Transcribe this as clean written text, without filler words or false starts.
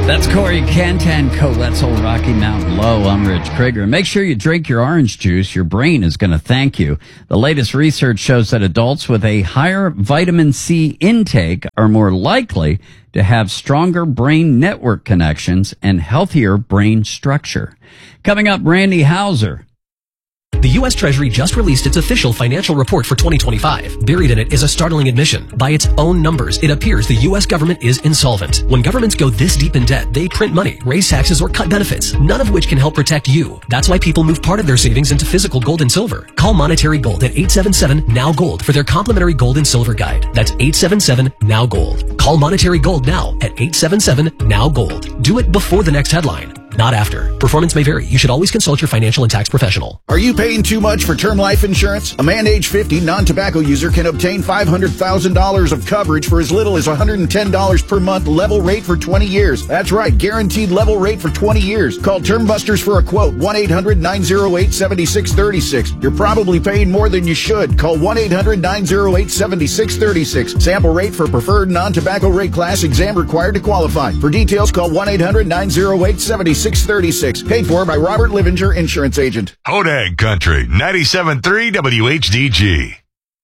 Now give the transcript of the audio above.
That's Corey Cantan, Colette's Old Rocky Mountain Low. I'm Rich Krieger. Make sure you drink your orange juice. Your brain is going to thank you. The latest research shows that adults with a higher vitamin C intake are more likely to have stronger brain network connections and healthier brain structure. Coming up, Randy Hauser. The U.S. Treasury just released its official financial report for 2025. Buried in it is a startling admission. By its own numbers, it appears the U.S. government is insolvent. When governments go this deep in debt, they print money, raise taxes, or cut benefits, none of which can help protect you. That's why people move part of their savings into physical gold and silver. Call Monetary Gold at 877-NOW-GOLD for their complimentary gold and silver guide. That's 877-NOW-GOLD. Call Monetary Gold now at 877-NOW-GOLD. Do it before the next headline, not after. Performance may vary. You should always consult your financial and tax professional. Are you paying too much for term life insurance? A man age 50 non-tobacco user can obtain $500,000 of coverage for as little as $110 per month, level rate for 20 years. That's right, guaranteed level rate for 20 years. Call Term Busters for a quote, 1-800-908-7636. You're probably paying more than you should. Call 1-800-908-7636. Sample rate for preferred non-tobacco rate class, exam required to qualify. For details, call 1-800-908-7636. Paid for by Robert Livinger, Insurance Agent. Hodag Country, 97.3 WHDG.